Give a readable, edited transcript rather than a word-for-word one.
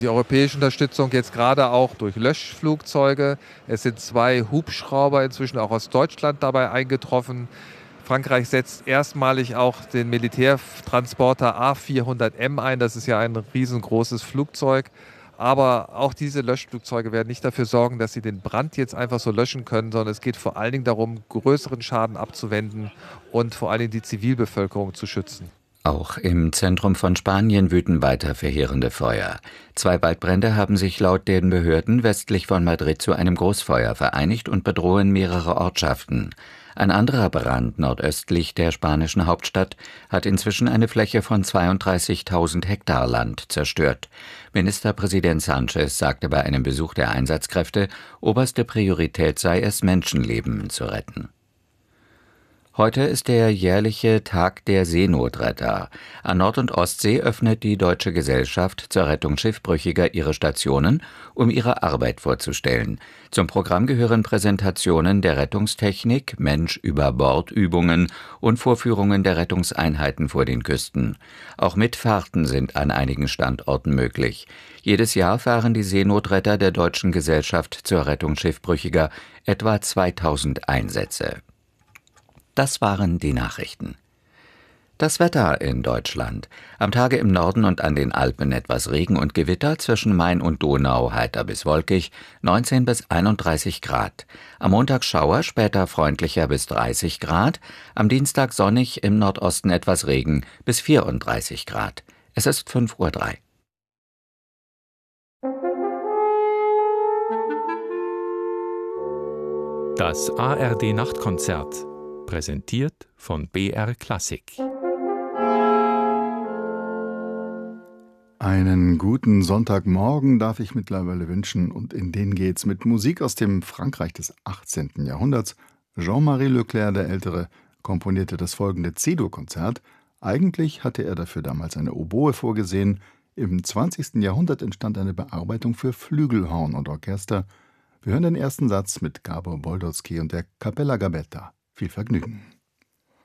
Die europäische Unterstützung jetzt gerade auch durch Löschflugzeuge. Es sind 2 Hubschrauber inzwischen auch aus Deutschland dabei eingetroffen. Frankreich setzt erstmalig auch den Militärtransporter A400M ein. Das ist ja ein riesengroßes Flugzeug. Aber auch diese Löschflugzeuge werden nicht dafür sorgen, dass sie den Brand jetzt einfach so löschen können, sondern es geht vor allen Dingen darum, größeren Schaden abzuwenden und vor allen Dingen die Zivilbevölkerung zu schützen. Auch im Zentrum von Spanien wüten weiter verheerende Feuer. 2 Waldbrände haben sich laut den Behörden westlich von Madrid zu einem Großfeuer vereinigt und bedrohen mehrere Ortschaften. Ein anderer Brand nordöstlich der spanischen Hauptstadt hat inzwischen eine Fläche von 32.000 Hektar Land zerstört. Ministerpräsident Sánchez sagte bei einem Besuch der Einsatzkräfte, oberste Priorität sei es, Menschenleben zu retten. Heute ist der jährliche Tag der Seenotretter. An Nord- und Ostsee öffnet die Deutsche Gesellschaft zur Rettung Schiffbrüchiger ihre Stationen, um ihre Arbeit vorzustellen. Zum Programm gehören Präsentationen der Rettungstechnik, Mensch-über-Bord-Übungen und Vorführungen der Rettungseinheiten vor den Küsten. Auch Mitfahrten sind an einigen Standorten möglich. Jedes Jahr fahren die Seenotretter der Deutschen Gesellschaft zur Rettung Schiffbrüchiger etwa 2000 Einsätze. Das waren die Nachrichten. Das Wetter in Deutschland. Am Tage im Norden und an den Alpen etwas Regen und Gewitter, zwischen Main und Donau heiter bis wolkig, 19 bis 31 Grad. Am Montag Schauer, später freundlicher bis 30 Grad. Am Dienstag sonnig, im Nordosten etwas Regen bis 34 Grad. Es ist 5:03 Uhr. Das ARD-Nachtkonzert. Präsentiert von BR Klassik. Einen guten Sonntagmorgen darf ich mittlerweile wünschen, und in den geht's mit Musik aus dem Frankreich des 18. Jahrhunderts. Jean-Marie Leclerc der Ältere komponierte das folgende C-Dur-Konzert. Eigentlich hatte er dafür damals eine Oboe vorgesehen. Im 20. Jahrhundert entstand eine Bearbeitung für Flügelhorn und Orchester. Wir hören den ersten Satz mit Gabor Boldorsky und der Capella Gabetta. Viel Vergnügen.